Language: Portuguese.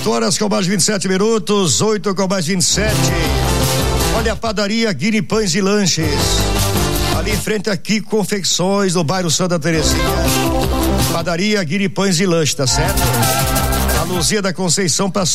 8h com mais 27 minutos, 8 com mais 27. Olha a padaria Guine Pães e Lanches. Ali em frente aqui, Confecções, no bairro Santa Terezinha. Padaria Guine Pães e Lanches, tá certo? A Luzia da Conceição passando